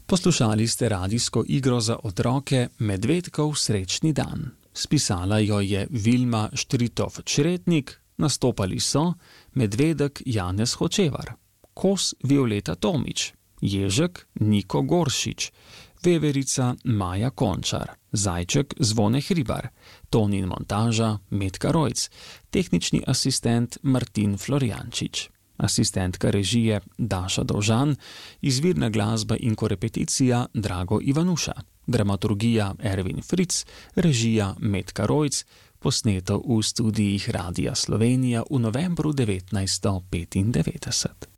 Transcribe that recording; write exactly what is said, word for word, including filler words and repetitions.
Poslušali ste radijsko igro za otroke Medvedkov srečni dan. Spisala jo je Vilma Štritov-Čretnik, nastopali so Medvedek Janez Hočevar, Kos Violeta Tomič, Ježek Niko Goršič, Veverica Maja Končar, Zajček Zvone Hribar, Tonin montaža Metka Rojc, tehnični asistent Martin Florjančič, asistentka režije Daša Dovžan, izvirna glasba in korepeticija Drago Ivanuša, dramaturgija Ervin Fritz, režija Metka Rojc, posneto v studijih Radia Slovenija v novembru devetnajststo petindevetdeset.